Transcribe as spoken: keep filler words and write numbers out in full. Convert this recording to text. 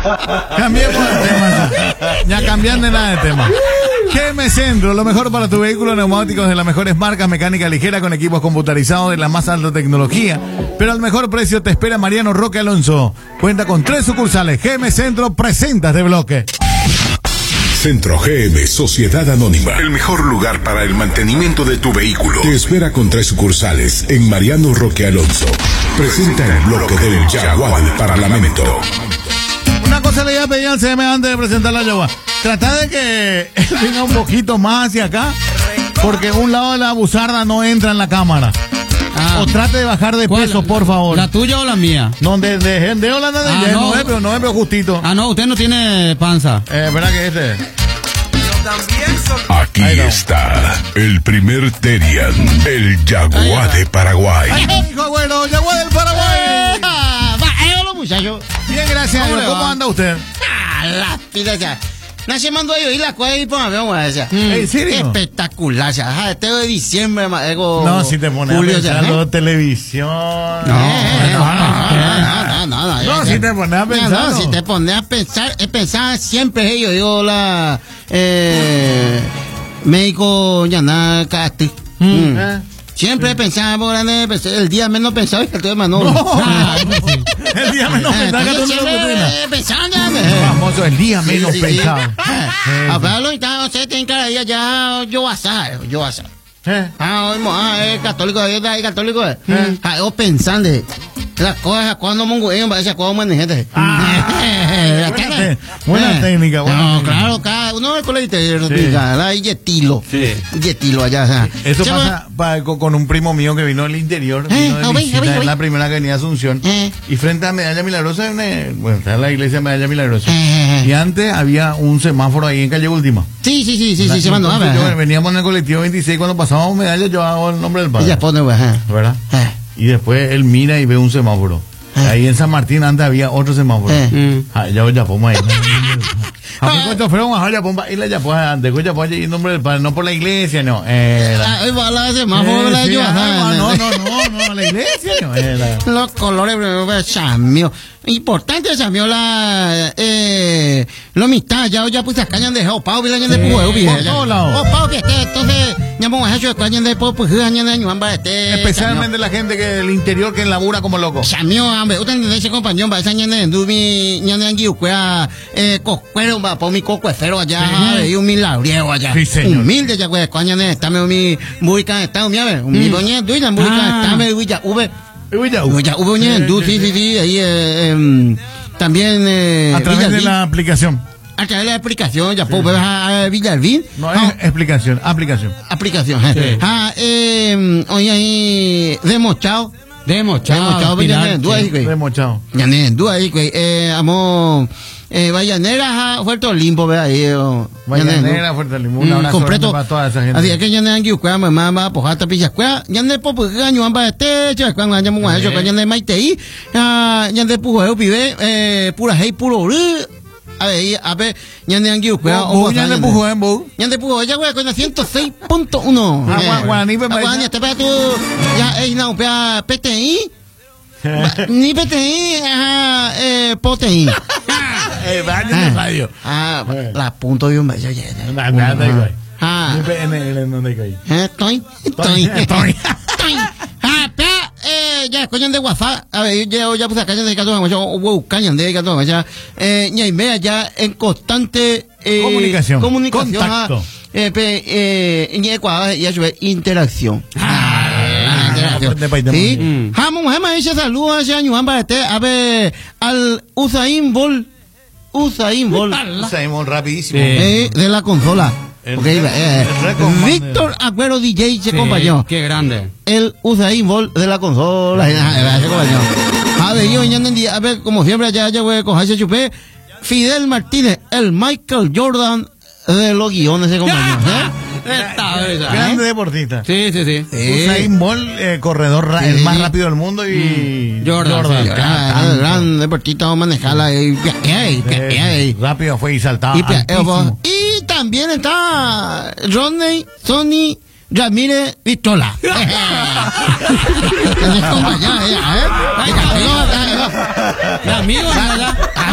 Cambiemos de tema. Ya cambian de nada de tema. G M Centro, lo mejor para tu vehículo, neumáticos de las mejores marcas, mecánica ligera con equipos computarizados de la más alta tecnología. Pero al mejor precio te espera Mariano Roque Alonso. Cuenta con tres sucursales. G M Centro, presentas de bloque. Centro G M, Sociedad Anónima. El mejor lugar para el mantenimiento de tu vehículo. Te espera con tres sucursales en Mariano Roque Alonso. Presenta el bloque del Jaguar del Parlamento. Una cosa le iba a pedir al C M antes de presentar la Jaguar. Trata de que él venga un poquito más hacia acá, porque un lado de la buzarda no entra en la cámara. Ah. O trate de bajar de peso, la, por favor. ¿La tuya o la mía? No, de, de, de, de Holanda de ah, no, no, no, es, pero no es, pero justito. Ah, no, usted no tiene panza. Eh, ¿verdad que este? Aquí está el primer Terian, el Jaguar de Paraguay. Ay, hijo bueno, Jaguar del Paraguay. Ah, va, los muchachos. Bien, gracias. ¿Cómo, ¿Cómo anda usted? Ah, la pila ya. No se mandó yo y la cueva y pues vamos a ver. ¿En serio? Espectacular, ya. Este de diciembre, ego, no, si te pones Julio, a pensar ya, ¿eh? televisión. No, no, no, no, no, no. No, si te pones a pensar. No, si te pones a pensar, he pensado siempre ellos, digo la eh, médico Yaná Casti. Mm. ¿Eh? Siempre he pensado, el día menos pensado y el tema más no. El día menos pensado que tú no pensando. Famoso, el día menos sí, pensado. Sí, sí. A Pablo y tal, usted tiene cada día ya yo asar, yo asar. ¿Eh? Ah, es católico, es católico. ¿Eh? Ah, yo pensando. Las cosas, cuando mongo ellos parece a cómo manejete. Ah, buena, buena técnica, buena No, técnica. claro, cada uno del colegio hay yetilo. Sí. Yetilo allá. ¿Sabes? Eso Chama, pasa pa, con, con un primo mío que vino del interior, eh, vino de obe, visita obe, en obe. la primera que venía a Asunción, eh. y frente a Medalla Milagrosa, una, bueno, está la iglesia Medalla Milagrosa, eh. y antes había un semáforo ahí en calle Última. Sí, sí, sí, sí, la, sí, se mandó. A ver, yo, veníamos en el colectivo veintiséis, cuando pasábamos Medalla yo hago el nombre del padre. Ella pone, ¿verdad? Eh. Y después él mira y ve un semáforo. Eh. Ahí en San Martín antes había otro semáforo. Eh. Ah, ya ya pongo ahí. A mí cuando fueron a ya pomba y la ya pues antes ya pues y nombre del padre, no por la iglesia, no. Era. Ay, va la semáforo la yo. No, no, no, no, la iglesia no era. Los colores chamio. Importante chamio la eh lo mitad ya ya pues acá ya de Pau bila ya de puedo bien. Oh, Pau que este entonces ya vamos a hacer ya de pues ya de ñuan ba este. Especialmente la gente que del interior que labura como loco. Chamio, hombre, usted entiende ese compañero va esa ña de dubi ña de anguio cuea eh cocuero va por mi cocuecero allá y un milagriego allá. Humilde ya pues coña de está mi muy can está mi a ver, mi doña duya muy can está me duya v Uya, uya, uya, sí, sí, sí, ahí eh, eh, también eh, a través Villalvín, de la aplicación. A través de la aplicación, ya puedo ver a Villalvín. No es ah, explicación, aplicación. Aplicación, sí. Ah, eh, oye ahí, demochado. Demochado. Demochado, Villalvín, tú ahí, güey. Demochado. Ya, tú ahí, güey. Eh, amo. Eh, Vallanera, Fuerte Olimpo, ve ahí. Oh, Vallanera, Fuerte Olimpo. Un abrazo completo para toda esa gente. Así es que ya no hay que cuidar, mamá, pojata, picha, cuidar. Ya no hay poco gaño, amba, este, ya cuando ya me hecho, ya no hay maite, ya no hay pujo, pibe, eh, pura hey, puro, a ver, a ver, ya no hay que cuidar. Ya no hay pujo, en Bo. Ya no hay pujo, ya, güey, con la ciento seis punto uno. Ah, Guaraní, me parece. Guaraní, te pega tú, ya, eh, no, pega, P T I. Ni P T I, ajá, eh, P T I. Eh, vaya de radio. Ah, la punto de un beso. Ah, estoy, estoy, estoy. Ah, eh, ya, coño de WhatsApp. A ver, yo ya puse acá, ya de gato, yo voy a cañan de gato, ya, eh, ya y media ya en constante comunicación, comunicación, contacto. Eh, eh, en Ecuador ya sube interacción. Sí. Jamón, jamás ese saludo a ese año, a ver, al Usain Bolt. Usain Bolt. Usain Bolt rapidísimo. Eh, de la consola. Okay, eh, Víctor Agüero D J se acompañó. Qué grande. El Usain Bolt de la consola. A ver, yo ya entendí. A ver, como siempre, ya, ya voy a cogerse chupé. Fidel Martínez, el Michael Jordan de los guiones se acompañó. ¿Eh? Esta vez, grande ¿eh? Deportista. Sí, sí, sí. Usain Bolt, eh, corredor sí. el más rápido del mundo y mm. Jordan. Jordan sí, gran, gran deportista, vamos a manejarla y eh, rápido fue y saltaba. Y, y también está Rodney Sonny Ramírez Vistola. Amigo,